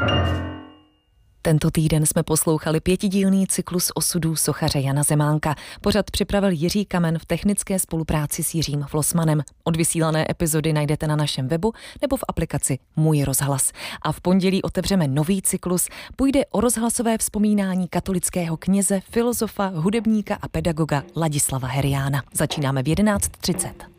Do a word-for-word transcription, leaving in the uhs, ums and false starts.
Tento týden jsme poslouchali pětidílný cyklus osudů sochaře Jana Zemánka. Pořad připravil Jiří Kamen v technické spolupráci s Jiřím Flossmanem. Odvysílané epizody najdete na našem webu nebo v aplikaci Můj rozhlas. A v pondělí otevřeme nový cyklus. Půjde o rozhlasové vzpomínání katolického kněze, filozofa, hudebníka a pedagoga Ladislava Heriána. Začínáme v jedenáct třicet.